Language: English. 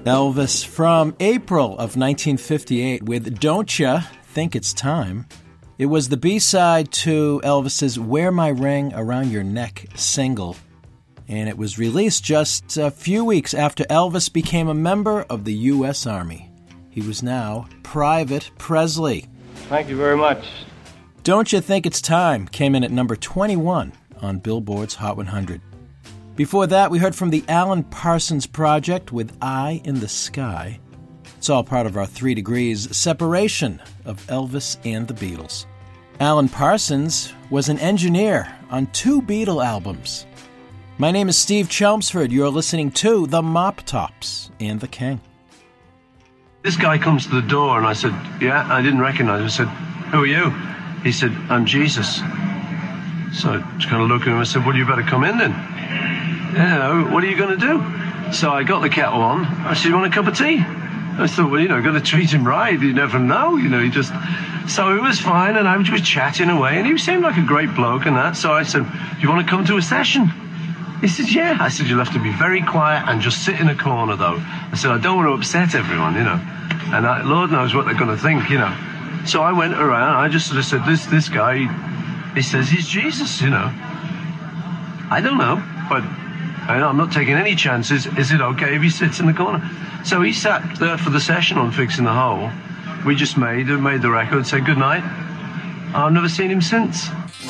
Elvis from April of 1958 with Don't Ya Think It's Time. It was the B-side to Elvis's Wear My Ring Around Your Neck single, and it was released just a few weeks after Elvis became a member of the U.S. Army. He was now Private Presley. Thank you very much. Don't Ya Think It's Time came in at number 21 on Billboard's Hot 100. Before that, we heard from the Alan Parsons Project with Eye in the Sky. It's all part of our 3 Degrees separation of Elvis and the Beatles. Alan Parsons was an engineer on 2 Beatle albums. My name is Steve Chelmsford. You're listening to The Mop Tops and The King. This guy comes to the door and I said, yeah, I didn't recognize him. I said, who are you? He said, I'm Jesus. So I just kind of looked at him and I said, well, you better come in then. Yeah, what are you going to do? So I got the kettle on. I said, you want a cup of tea? I thought, well, got to treat him right. You never know, he just... So it was fine, and I was just chatting away, and he seemed like a great bloke and that. So I said, do you want to come to a session? He said, yeah. I said, you'll have to be very quiet and just sit in a corner, though. I said, I don't want to upset everyone, And Lord knows what they're going to think, So I went around, I just sort of said, this guy, he says he's Jesus, I don't know, but I'm not taking any chances. Is it okay if he sits in the corner? So he sat there for the session on Fixing the Hole. We just made the record, said good night. I've never seen him since.